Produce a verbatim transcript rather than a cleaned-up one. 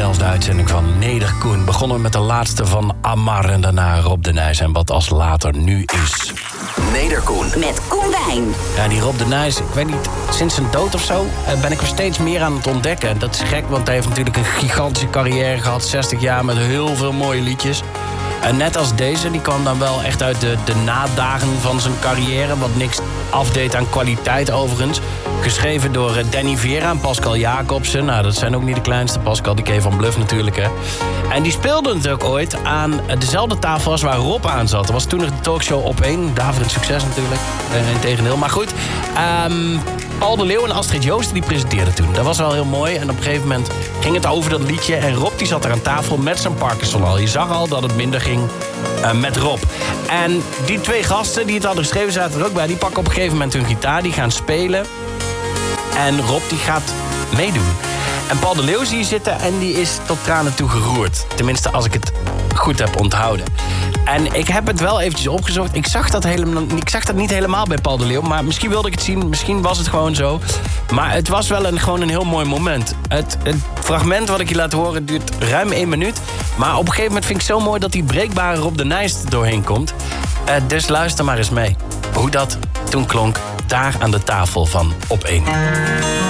elfde uitzending van Nederkoen. Begonnen we met de laatste van Amar en daarna Rob de Nijs. En wat als later nu is. Nederkoen. Met Koen Wijn. Ja, die Rob de Nijs, ik weet niet, sinds zijn dood of zo ben ik er steeds meer aan het ontdekken. En dat is gek, want hij heeft natuurlijk een gigantische carrière gehad. zestig jaar met heel veel mooie liedjes. En net als deze, die kwam dan wel echt uit de, de nadagen van zijn carrière. Wat niks afdeed aan kwaliteit overigens. Geschreven door Danny Vera en Pascal Jacobsen. Nou, dat zijn ook niet de kleinste. Pascal, die ken van Bluff natuurlijk, hè. En die speelde natuurlijk ooit aan dezelfde tafel als waar Rob aan zat. Dat was toen nog de talkshow Op één. Daverend succes natuurlijk. In tegendeel. Maar goed, um, Paul de Leeuw en Astrid Joosten die presenteerden toen. Dat was wel heel mooi. En op een gegeven moment ging het over dat liedje. En Rob die zat er aan tafel met zijn Parkinson al. Je zag al dat het minder ging uh, met Rob. En die twee gasten die het hadden geschreven zaten er ook bij. Die pakken op een gegeven moment hun gitaar. Die gaan spelen. En Rob die gaat meedoen. En Paul de Leeuw zie je zitten en die is tot tranen toe geroerd. Tenminste, als ik het goed heb onthouden. En ik heb het wel eventjes opgezocht. Ik zag dat, helemaal, ik zag dat niet helemaal bij Paul de Leeuw. Maar misschien wilde ik het zien. Misschien was het gewoon zo. Maar het was wel een, gewoon een heel mooi moment. Het, het fragment wat ik je laat horen duurt ruim één minuut. Maar op een gegeven moment vind ik het zo mooi dat die breekbare Rob de Nijs er doorheen komt. Uh, dus luister maar eens mee. Hoe dat toen klonk daar aan de tafel van Op één.